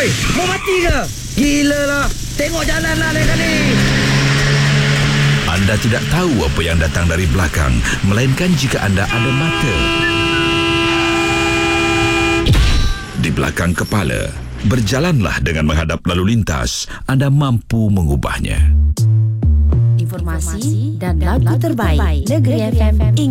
Oi, mau mati ke? Gila lah. Tengok jalan lah lain kali. Anda tidak tahu apa yang datang dari belakang, melainkan jika anda ada mata di belakang kepala. Berjalanlah dengan menghadap lalu lintas. Anda mampu mengubahnya. Informasi dan lagu terbaik Negeri FM